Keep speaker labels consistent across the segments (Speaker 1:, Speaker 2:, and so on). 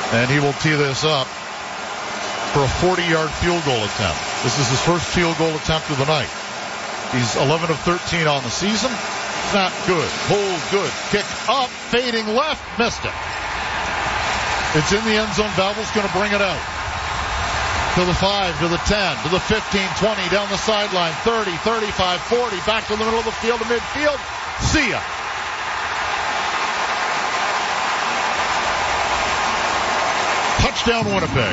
Speaker 1: And he will tee this up for a 40-yard field goal attempt. This is his first field goal attempt of the night. He's 11 of 13 on the season. Snap good. Hold good. Kick up. Fading left. Missed it. It's in the end zone. Bavel's going to bring it out. To the 5, to the 10, to the 15, 20, down the sideline, 30, 35, 40, back to the middle of the field to midfield. See ya. Touchdown Winnipeg.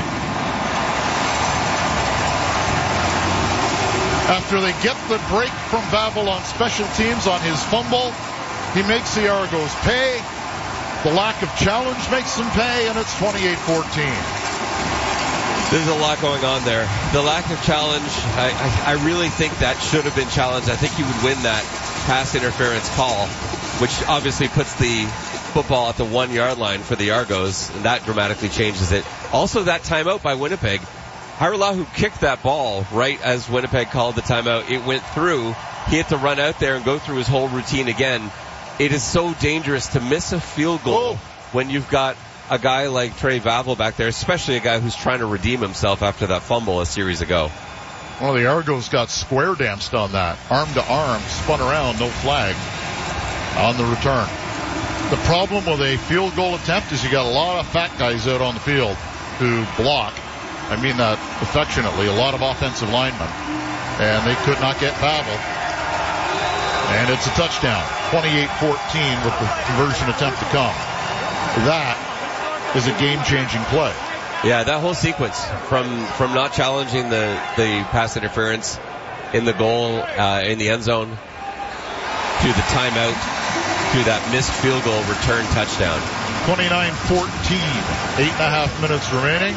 Speaker 1: After they get the break from Bavel on special teams on his fumble, he makes the Argos pay. The lack of challenge makes them pay, and it's 28-14.
Speaker 2: There's a lot going on there. The lack of challenge, I really think that should have been challenged. I think he would win that pass interference call, which obviously puts the football at the 1 yard line for the Argos, and that dramatically changes it. Also, that timeout by Winnipeg. Harilahu kicked that ball right as Winnipeg called the timeout. It went through. He had to run out there and go through his whole routine again. It is so dangerous to miss a field goal when you've got a guy like Trey Vavel back there, especially a guy who's trying to redeem himself after that fumble a series ago.
Speaker 1: Well, the Argos got square danced on that. Arm to arm, spun around, no flag on the return. The problem with a field goal attempt is you got a lot of fat guys out on the field who block. I mean that affectionately, a lot of offensive linemen. And they could not get Vavel. And it's a touchdown. 28-14 with the conversion attempt to come. That is a game-changing play.
Speaker 2: Yeah, that whole sequence from not challenging the pass interference in the goal in the end zone to the timeout to that missed field goal return touchdown.
Speaker 1: 29-14, 8.5 minutes remaining.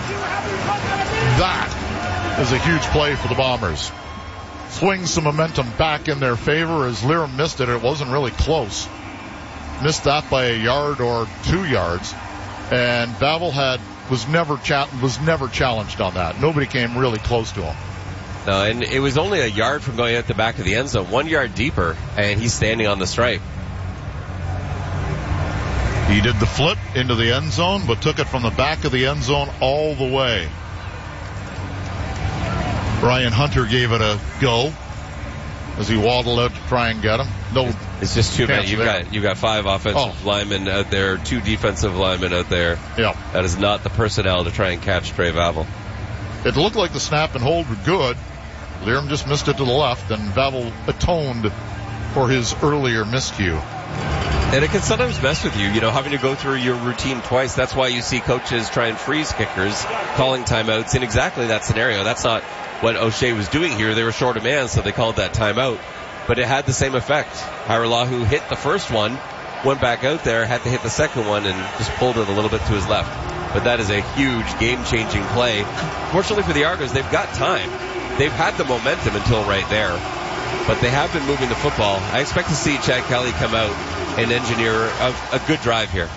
Speaker 1: That is a huge play for the Bombers. Swings some momentum back in their favor as Lirim missed it. It wasn't really close. Missed that by a yard or 2 yards. And Bavel was never challenged on that. Nobody came really close to him.
Speaker 2: No, and it was only a yard from going out the back of the end zone, 1 yard deeper, and he's standing on the stripe.
Speaker 1: He did the flip into the end zone, but took it from the back of the end zone all the way. Brian Hunter gave it a go as he waddled out to try and get him. No,
Speaker 2: it's just too many. You've got 5 offensive linemen out there, 2 defensive linemen out there.
Speaker 1: Yeah,
Speaker 2: that is not the personnel to try and catch Trey Vavel.
Speaker 1: It looked like the snap and hold were good. Lirim just missed it to the left, and Vavel atoned for his earlier miscue.
Speaker 2: And it can sometimes mess with you, having to go through your routine twice. That's why you see coaches try and freeze kickers, calling timeouts in exactly that scenario. That's not what O'Shea was doing here. They were short of man, so they called that timeout. But it had the same effect. Harilahu hit the first one, went back out there, had to hit the second one, and just pulled it a little bit to his left. But that is a huge game-changing play. Fortunately for the Argos, they've got time. They've had the momentum until right there. But they have been moving the football. I expect to see Chad Kelly come out and engineer a good drive here.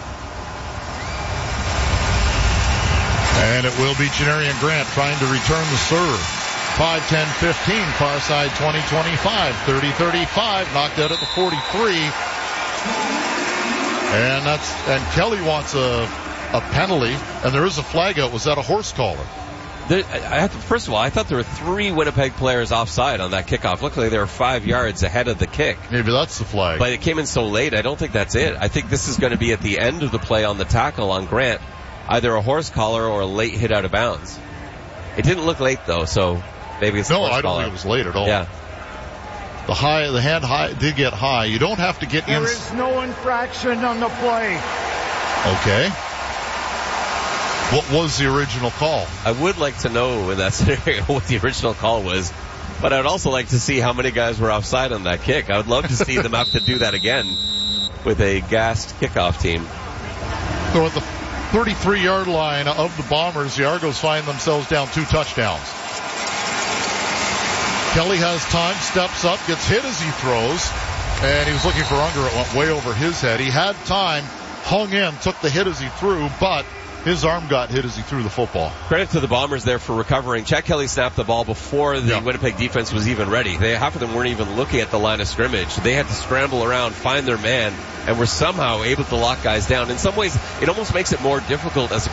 Speaker 1: And it will be Janarian Grant trying to return the serve. 5-10-15, far side 20-25, 30-35, knocked out at the 43. And Kelly wants a penalty, and there is a flag out. Was that a horse collar?
Speaker 2: First of all, I thought there were 3 Winnipeg players offside on that kickoff. Luckily, they were 5 yards ahead of the kick.
Speaker 1: Maybe that's the flag.
Speaker 2: But it came in so late, I don't think that's it. I think this is going to be at the end of the play on the tackle on Grant, either a horse collar or a late hit out of bounds. It didn't look late, though, so maybe it's a horse collar.
Speaker 1: No, I don't think it was late at all.
Speaker 2: Yeah.
Speaker 1: The hand high did get high. You don't have to get in.
Speaker 3: There is no infraction on the play.
Speaker 1: Okay. What was the original call?
Speaker 2: I would like to know in that scenario what the original call was, but I'd also like to see how many guys were offside on that kick. I would love to see them have to do that again with a gassed kickoff team.
Speaker 1: So at the 33-yard line of the Bombers, the Argos find themselves down 2 touchdowns. Kelly has time, steps up, gets hit as he throws, and he was looking for Unger. It went way over his head. He had time, hung in, took the hit as he threw, but his arm got hit as he threw the football.
Speaker 2: Credit to the Bombers there for recovering. Chad Kelly snapped the ball before the Winnipeg defense was even ready. Half of them weren't even looking at the line of scrimmage. They had to scramble around, find their man, and were somehow able to lock guys down. In some ways, it almost makes it more difficult as a